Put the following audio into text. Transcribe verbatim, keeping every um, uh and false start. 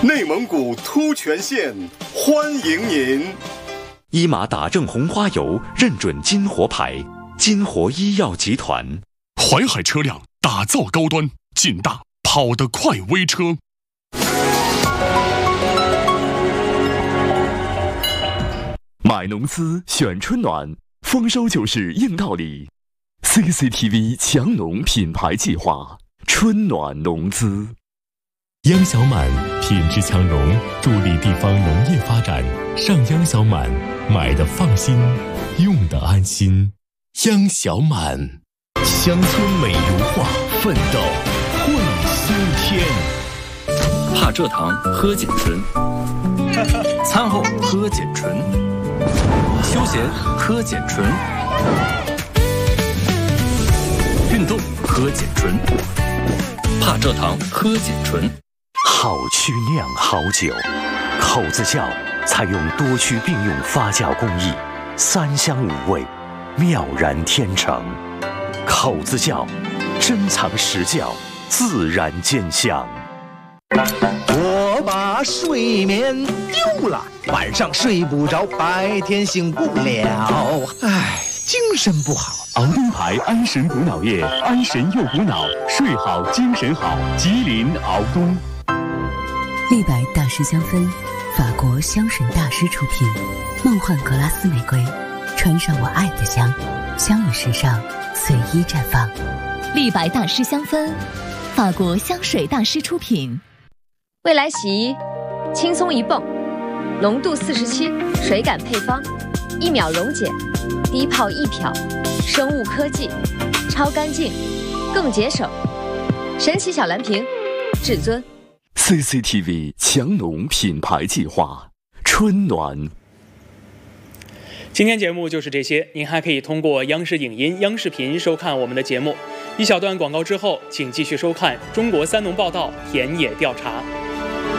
内蒙古突泉县欢迎您。 伊玛打正红花油认准金活牌，金活医药集团。 淮海车辆打造高端，劲大跑得快微车。 买农资选春暖，丰收就是硬道理。C C T V 强农品牌计划，春暖农资。 央小满品质强农，助力地方农业发展。上央小满，买的放心，用的安心。央小满，乡村美如画，奋斗会苏天。 怕蔗糖喝碱醇，餐后喝碱醇，休闲喝碱醇，运动喝碱醇，怕蔗糖喝碱醇。 好曲酿好酒，口子窖采用多区并用发酵工艺，三香五味，妙然天成。口子窖，珍藏实窖，自然见香。 我把睡眠丢了，晚上睡不着，白天醒不了，唉，精神不好。 熬东牌安神补脑液，安神又补脑，睡好精神好。吉林熬东。 立白大师香氛，法国香水大师出品，梦幻格拉斯玫瑰，穿上我爱的香，香与时尚随意绽放。 立白大师香氛，法国香水大师出品。 未来洗衣，轻松一泵，浓度四十七，水感配方，一秒溶解，低泡一漂，生物科技，超干净，更节省。神奇小蓝瓶，至尊。 C C T V 强农品牌计划，春暖。 今天节目就是这些，您还可以通过央视影音、央视频收看我们的节目。一小段广告之后，请继续收看《中国三农报道》田野调查。